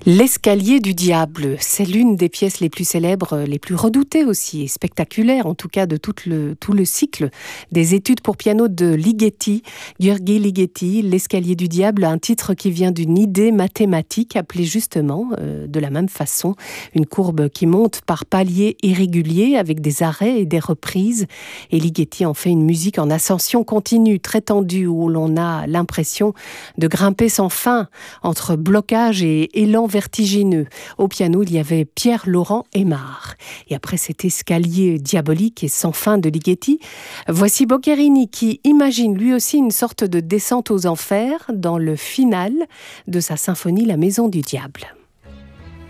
L'escalier du diable, c'est l'une des pièces les plus célèbres, les plus redoutées aussi, et spectaculaires en tout cas de tout le cycle des études pour piano de Ligeti, György Ligeti. L'escalier du diable, un titre qui vient d'une idée mathématique appelée justement de la même façon, une courbe qui monte par paliers irréguliers avec des arrêts et des reprises. Et Ligeti en fait une musique en ascension continue, très tendue, où l'on a l'impression de grimper sans fin entre blocage et élan vertigineux. Au piano, il y avait Pierre-Laurent Aimard. Et après cet escalier diabolique et sans fin de Ligeti, voici Boccherini qui imagine lui aussi une sorte de descente aux enfers dans le final de sa symphonie La Maison du Diable.